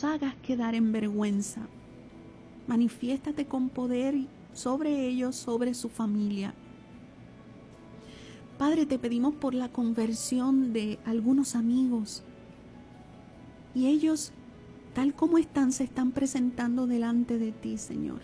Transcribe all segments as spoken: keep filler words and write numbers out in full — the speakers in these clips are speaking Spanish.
hagas quedar en vergüenza. Manifiéstate con poder sobre ellos, sobre su familia. Padre, te pedimos por la conversión de algunos amigos. Y ellos, tal como están, se están presentando delante de ti, Señor.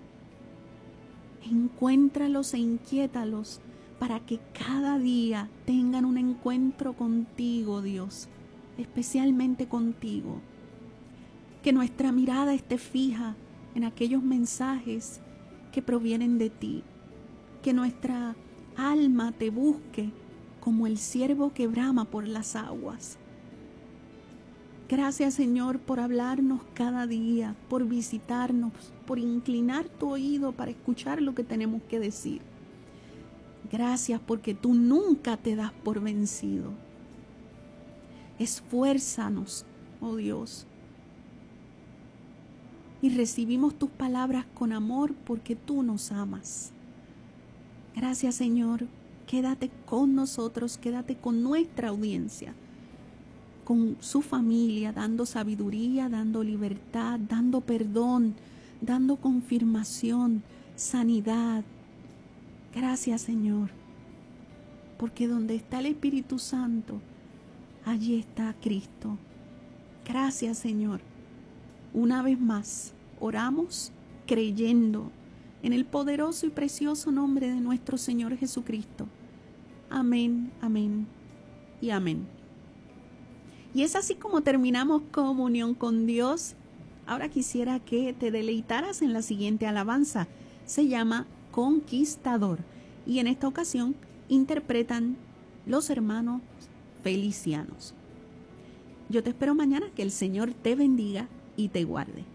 Encuéntralos e inquiétalos para que cada día tengan un encuentro contigo, Dios, especialmente contigo. Que nuestra mirada esté fija en aquellos mensajes que provienen de ti. Que nuestra alma te busque como el ciervo que brama por las aguas. Gracias, Señor, por hablarnos cada día, por visitarnos, por inclinar tu oído para escuchar lo que tenemos que decir. Gracias porque tú nunca te das por vencido. Esfuérzanos, oh Dios. Y recibimos tus palabras con amor porque tú nos amas. Gracias, Señor. Quédate con nosotros, quédate con nuestra audiencia, con su familia, dando sabiduría, dando libertad, dando perdón, dando confirmación, sanidad. Gracias, Señor, porque donde está el Espíritu Santo, allí está Cristo. Gracias, Señor. Una vez más, oramos creyendo en el poderoso y precioso nombre de nuestro Señor Jesucristo. Amén, amén y amén. Y es así como terminamos comunión con Dios. Ahora quisiera que te deleitaras en la siguiente alabanza. Se llama Conquistador. Y en esta ocasión interpretan los hermanos Felicianos. Yo te espero mañana. Que el Señor te bendiga y te guarde.